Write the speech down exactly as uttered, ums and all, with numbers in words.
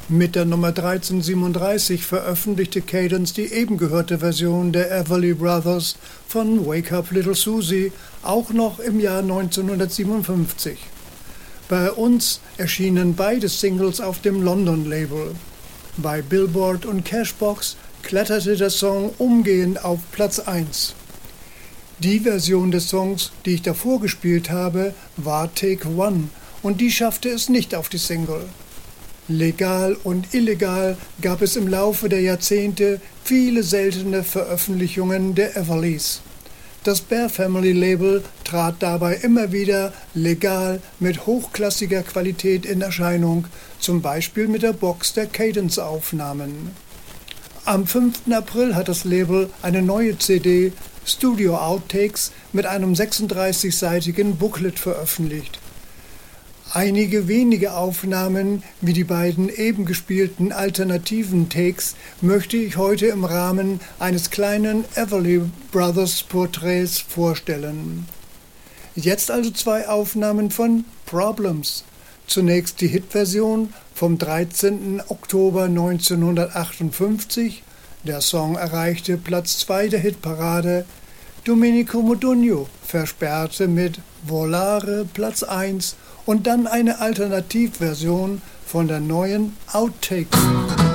Mit der Nummer dreizehn siebenunddreißig veröffentlichte Cadence die eben gehörte Version der Everly Brothers von Wake Up Little Susie, auch noch im Jahr neunzehnhundertsiebenundfünfzig. Bei uns erschienen beide Singles auf dem London-Label. Bei Billboard und Cashbox kletterte der Song umgehend auf Platz eins. Die Version des Songs, die ich davor gespielt habe, war Take One und die schaffte es nicht auf die Single. Legal und illegal gab es im Laufe der Jahrzehnte viele seltene Veröffentlichungen der Everlys. Das Bear Family Label trat dabei immer wieder legal mit hochklassiger Qualität in Erscheinung, zum Beispiel mit der Box der Cadence-Aufnahmen. Am fünften April hat das Label eine neue C D, Studio Outtakes, mit einem sechsunddreißigseitigen Booklet veröffentlicht. Einige wenige Aufnahmen, wie die beiden eben gespielten alternativen Takes, möchte ich heute im Rahmen eines kleinen Everly Brothers Porträts vorstellen. Jetzt also zwei Aufnahmen von Problems. Zunächst die Hitversion vom dreizehnten Oktober neunzehnhundertachtundfünfzig. Der Song erreichte Platz zwei der Hitparade. Domenico Modugno versperrte mit Volare Platz eins und dann eine Alternativversion von der neuen Outtakes.